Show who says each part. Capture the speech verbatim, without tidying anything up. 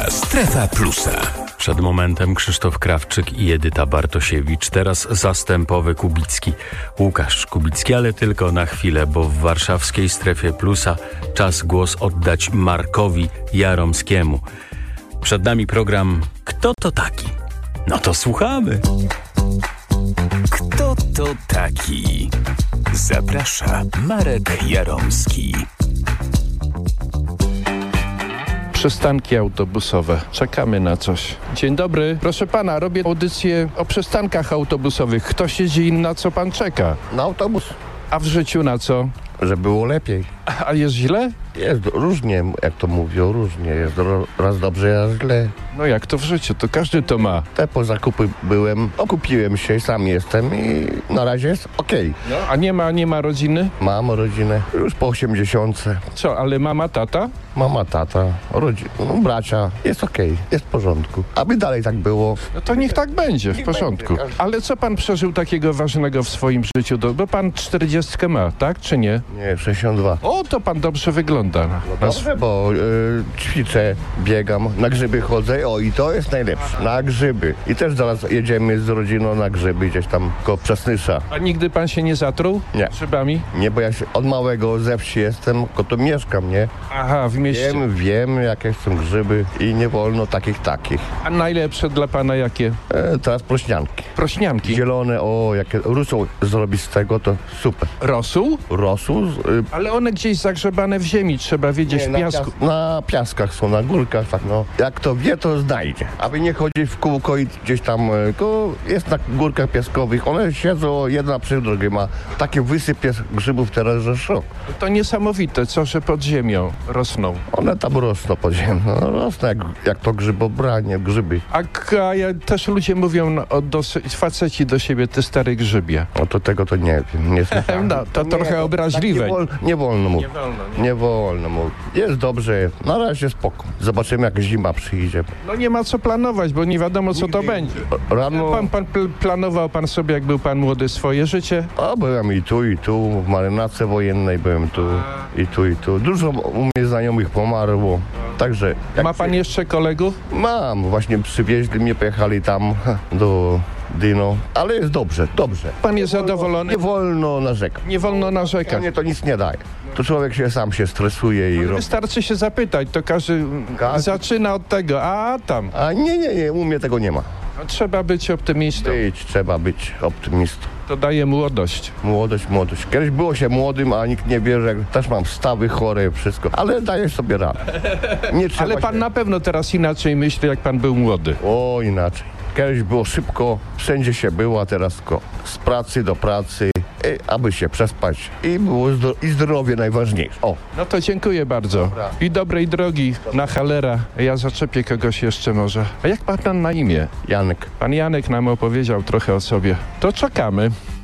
Speaker 1: Strefa Plusa.
Speaker 2: Przed momentem Krzysztof Krawczyk i Edyta Bartosiewicz, teraz zastępowy Kubicki. Łukasz Kubicki, ale tylko na chwilę, bo w warszawskiej Strefie Plusa czas głos oddać Markowi Jaromskiemu. Przed nami program Kto to taki? No to słuchamy.
Speaker 1: Kto to taki? Zaprasza Marek Jaromski.
Speaker 3: Przystanki autobusowe. Czekamy na coś. Dzień dobry. Proszę pana, robię audycję o przystankach autobusowych. Kto siedzi i na co pan czeka?
Speaker 4: Na autobus,
Speaker 3: A w życiu na co?
Speaker 4: żeby było lepiej.
Speaker 3: A jest źle?
Speaker 4: Jest różnie, jak to mówią, różnie. Jest ro- raz dobrze, raz źle.
Speaker 3: No jak to w życiu? To każdy to ma.
Speaker 4: Te po zakupy byłem, okupiłem się, sam jestem i na razie jest okej.
Speaker 3: No, a nie ma, nie ma rodziny?
Speaker 4: Mam rodzinę, już po osiemdziesiątce.
Speaker 3: Co, ale mama, tata?
Speaker 4: Mama, tata, rodzina, no, bracia. Jest okej, jest w porządku. Aby dalej tak było.
Speaker 3: No to niech tak będzie, w
Speaker 4: Niech
Speaker 3: porządku.
Speaker 4: będzie, każdy-
Speaker 3: Ale co pan przeżył takiego ważnego w swoim życiu? Do- Bo pan czterdziestkę ma, tak czy nie?
Speaker 4: Nie, sześćdziesiąt dwa.
Speaker 3: O, to pan dobrze wygląda.
Speaker 4: No
Speaker 3: Na sw-
Speaker 4: dobrze, bo y, ćwiczę, biegam, na grzyby chodzę, o i to jest najlepsze, na grzyby. I też zaraz jedziemy z rodziną na grzyby gdzieś tam koło Przasnysza.
Speaker 3: A nigdy pan się nie zatruł?
Speaker 4: Nie.
Speaker 3: Grzybami?
Speaker 4: Nie, bo ja się od małego ze wsi jestem, tylko tu mieszkam, nie?
Speaker 3: Aha, w mieście.
Speaker 4: Wiem, wiem, jakie są grzyby i nie wolno takich, takich.
Speaker 3: A najlepsze dla pana jakie?
Speaker 4: E, teraz prośnianki.
Speaker 3: Prośnianki.
Speaker 4: Zielone, o, jakie rusą zrobić z tego, to super.
Speaker 3: Rosół?
Speaker 4: Rosół, z, y,
Speaker 3: Ale one gdzieś zagrzebane w ziemi, trzeba wiedzieć,
Speaker 4: nie,
Speaker 3: w
Speaker 4: na,
Speaker 3: piasku.
Speaker 4: pias- na piaskach są, na górkach, tak no. Jak to wie, to znajdzie. Aby nie chodzić w kółko i gdzieś tam, e, tylko jest na górkach piaskowych, one siedzą jedna przy drugiej, ma takie wysypie grzybów teraz, że szok.
Speaker 3: To niesamowite, co, że pod ziemią rosną.
Speaker 4: One tam rosną pod ziemią, no, rosną jak, jak to grzybobranie, grzyby.
Speaker 3: A, k- a ja, też ludzie mówią, no, o, do, faceci do siebie, ty stary grzybie.
Speaker 4: No to tego to nie wiem, nie słyszałem.
Speaker 3: No, to trochę
Speaker 4: tak
Speaker 3: obraźliwe.
Speaker 4: Nie, wol, nie wolno mówić.
Speaker 3: wolno,
Speaker 4: Nie wolno mówić. Jest dobrze, na razie spoko. Zobaczymy, jak zima przyjdzie.
Speaker 3: No nie ma co planować, bo nie wiadomo, co to będzie.
Speaker 4: Rano,
Speaker 3: Pan, pan pl- planował pan sobie, jak był pan młody, swoje życie?
Speaker 4: a byłem i tu, i tu, w marynarce wojennej byłem tu, i tu, i tu. Dużo u mnie znajomych pomarło, także... jak
Speaker 3: Ma pan
Speaker 4: się-
Speaker 3: jeszcze kolegów?
Speaker 4: Mam, właśnie przywieźli mnie, pojechali tam do Dyno, ale jest dobrze, dobrze.
Speaker 3: Pan jest zadowolony?
Speaker 4: Nie wolno narzekać.
Speaker 3: Nie wolno narzekać.
Speaker 4: Nie, to nic nie daje. To człowiek się sam się stresuje i robi.
Speaker 3: Wystarczy się zapytać, to każdy
Speaker 4: Każdy-
Speaker 3: zaczyna od tego, a tam.
Speaker 4: A nie, nie, nie, u mnie tego nie ma.
Speaker 3: No, trzeba być optymistą.
Speaker 4: Być, trzeba być optymistą.
Speaker 3: To daje młodość.
Speaker 4: Młodość, młodość. Kiedyś było się młodym, a nikt nie bierze. Też mam stawy chore, wszystko. Ale dajesz sobie radę. Nie trzeba
Speaker 3: Ale pan
Speaker 4: się...
Speaker 3: na pewno teraz inaczej myśli, jak pan był młody.
Speaker 4: O, inaczej. Kiedyś było szybko, wszędzie się było, a teraz tylko z pracy do pracy, i, aby się przespać. I było zdro- i zdrowie najważniejsze. O,
Speaker 3: No to dziękuję bardzo.
Speaker 4: Dobra.
Speaker 3: I dobrej drogi na Halera. Ja zaczepię kogoś jeszcze może. A jak pan ma na imię?
Speaker 4: Janek.
Speaker 3: Pan Janek nam opowiedział trochę o sobie. To czekamy.